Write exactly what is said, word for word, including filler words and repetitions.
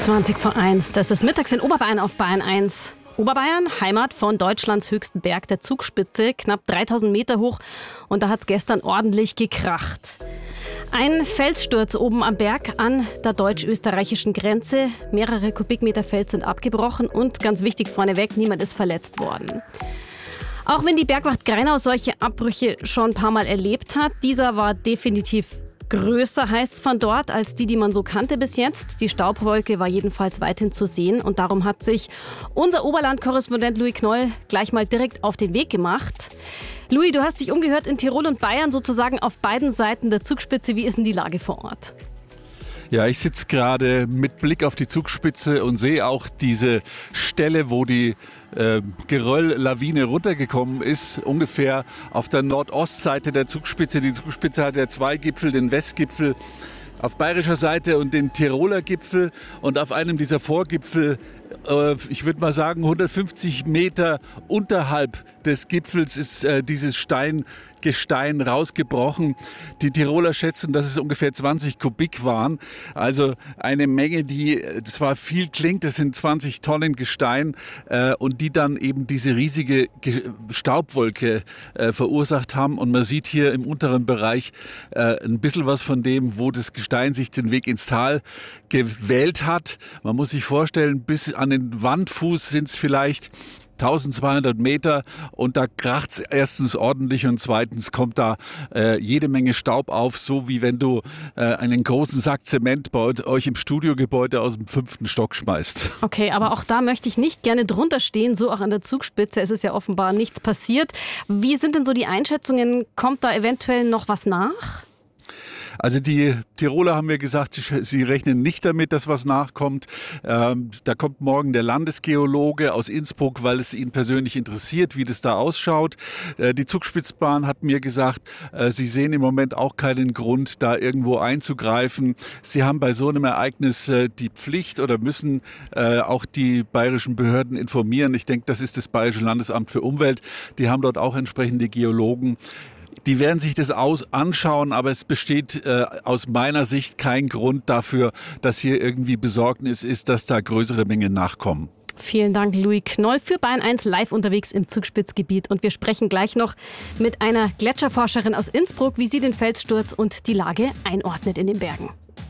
zwanzig vor eins. Das ist mittags in Oberbayern auf Bayern eins. Oberbayern, Heimat von Deutschlands höchsten Berg, der Zugspitze, knapp dreitausend Meter hoch. Und da hat es gestern ordentlich gekracht. Ein Felssturz oben am Berg an der deutsch-österreichischen Grenze. Mehrere Kubikmeter Fels sind abgebrochen und ganz wichtig vorneweg, niemand ist verletzt worden. Auch wenn die Bergwacht Greinau solche Abbrüche schon ein paar Mal erlebt hat, dieser war definitiv größer, heißt es von dort, als die, die man so kannte bis jetzt. Die Staubwolke war jedenfalls weithin zu sehen und darum hat sich unser Oberland-Korrespondent Louis Knoll gleich mal direkt auf den Weg gemacht. Louis, du hast dich umgehört in Tirol und Bayern, sozusagen auf beiden Seiten der Zugspitze. Wie ist denn die Lage vor Ort? Ja, ich sitze gerade mit Blick auf die Zugspitze und sehe auch diese Stelle, wo die äh, Geröll-Lawine runtergekommen ist, ungefähr auf der Nordostseite der Zugspitze. Die Zugspitze hat ja zwei Gipfel, den Westgipfel auf bayerischer Seite und den Tiroler Gipfel. Und auf einem dieser Vorgipfel, äh, ich würde mal sagen hundertfünfzig Meter unterhalb des Gipfels, ist äh, dieses Steingestein rausgebrochen. Die Tiroler schätzen, dass es ungefähr zwanzig Kubik waren. Also eine Menge, die zwar viel klingt, das sind zwanzig Tonnen Gestein äh, und die dann eben diese riesige Ge- Staubwolke äh, verursacht haben. Und man sieht hier im unteren Bereich äh, ein bisschen was von dem, wo das Gestein sich den Weg ins Tal gewählt hat. Man muss sich vorstellen, bis an den Wandfuß sind es vielleicht eintausendzweihundert Meter und da kracht es erstens ordentlich und zweitens kommt da äh, jede Menge Staub auf, so wie wenn du äh, einen großen Sack Zement bei euch im Studiogebäude aus dem fünften Stock schmeißt. Okay, aber auch da möchte ich nicht gerne drunter stehen, so auch an der Zugspitze. Es ist ja offenbar nichts passiert. Wie sind denn so die Einschätzungen? Kommt da eventuell noch was nach? Also die Tiroler haben mir gesagt, sie, sie rechnen nicht damit, dass was nachkommt. Ähm, da kommt morgen der Landesgeologe aus Innsbruck, weil es ihn persönlich interessiert, wie das da ausschaut. Äh, die Zugspitzbahn hat mir gesagt, äh, sie sehen im Moment auch keinen Grund, da irgendwo einzugreifen. Sie haben bei so einem Ereignis äh, die Pflicht oder müssen äh, auch die bayerischen Behörden informieren. Ich denke, das ist das Bayerische Landesamt für Umwelt. Die haben dort auch entsprechende Geologen. Die werden sich das aus anschauen, aber es besteht äh, aus meiner Sicht kein Grund dafür, dass hier irgendwie Besorgnis ist, dass da größere Mengen nachkommen. Vielen Dank, Louis Knoll, für Bayern eins live unterwegs im Zugspitzgebiet. Und wir sprechen gleich noch mit einer Gletscherforscherin aus Innsbruck, wie sie den Felssturz und die Lage einordnet in den Bergen.